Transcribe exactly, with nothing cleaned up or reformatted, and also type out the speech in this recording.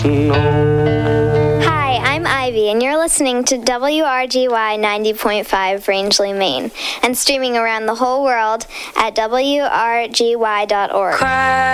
Hi, I'm Ivy, and you're listening to W R G Y ninety point five Rangeley, Maine, and streaming around the whole world at W R G Y dot org.